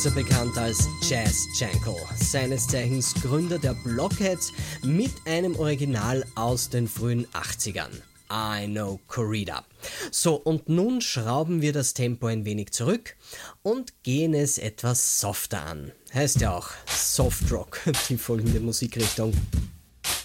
besser bekannt als Jazz Jankel, seines Zeichens Gründer der Blockheads, mit einem Original aus den frühen 80ern. I Know Corrida. So, und nun schrauben wir das Tempo ein wenig zurück und gehen es etwas softer an. Heißt ja auch Softrock, die folgende Musikrichtung.